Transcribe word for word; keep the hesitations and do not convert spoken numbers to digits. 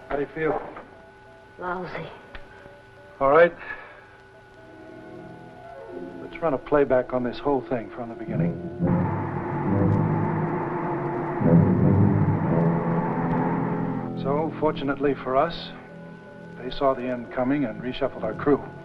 How do you feel? Lousy. All right. Let's run a playback on this whole thing from the beginning. So, fortunately for us, they saw the end coming and reshuffled our crew.